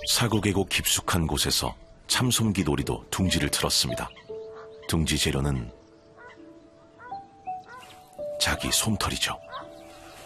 사고 계곡 깊숙한 곳에서 참솜기 놀이도 둥지를 틀었습니다. 둥지 재료는 자기 솜털이죠.